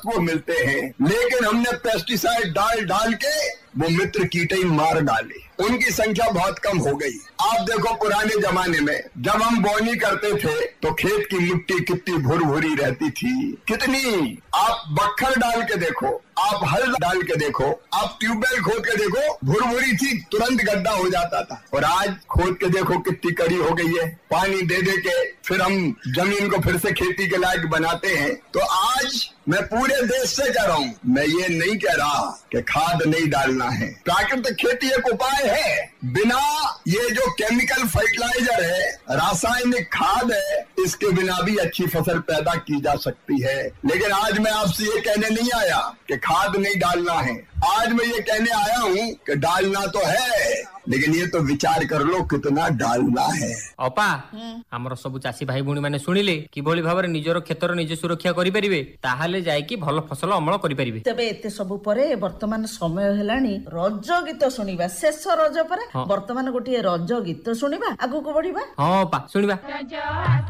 वो मिलते हैं, लेकिन हमने पेस्टिसाइड डाल डाल के वो मित्र कीटे ही मार डाले, उनकी संख्या बहुत कम हो गई। आप देखो पुराने जमाने में जब हम बोनी करते थे तो खेत की मिट्टी कितनी भुरभुरी रहती थी, कितनी, आप बक्खर डाल के देखो, आप हल डाल के देखो, आप ट्यूबवेल खोद के देखो, भुरभुरी थी, तुरंत गड्ढा हो जाता था। और आज खोद के देखो कितनी कड़ी हो गई है, पानी दे दे के फिर हम जमीन को फिर से खेती के लायक बनाते हैं। तो आज मैं पूरे देश से कह रहा हूँ, मैं ये नहीं कह रहा कि खाद नहीं डालना है, प्राकृतिक खेती एक उपाय है। बिना ये जो केमिकल फर्टिलाइजर है, रासायनिक खाद है, इसके बिना भी अच्छी फसल पैदा की जा सकती है। लेकिन आज मैं आपसे ये कहने नहीं आया कि खाद नहीं डालना है, आज मैं ये कहने आया हूँ कि डालना तो है, लेकिन ये तो विचार कर लो कितना डालना है। अपा हमर सब चाषी भाई भूणी माने सुनिले किभली भाବରେ ନିଜର କ୍ଷେତ୍ର ନିଜେ ସୁରକ୍ଷା କରିପାରିବେ, ତାହେଲେ ଯାଇକି ଭଲ ଫସଲ ଅମଳ କରିପାରିବେ। ତେବେ ଏତେ ସବୁ ପରେ ବର୍ତ୍ତମାନ ସମୟ ହେଲାଣି ରଜ ଗୀତ ଶୁଣିବା, ଶେଷ ରଜ ପରେ ବର୍ତ୍ତମାନ ଗୋଟିଏ ରଜ ଗୀତ ଶୁଣିବା, ଆଗକୁ ବଢିବା। ହଁ ଅପା ଶୁଣିବା।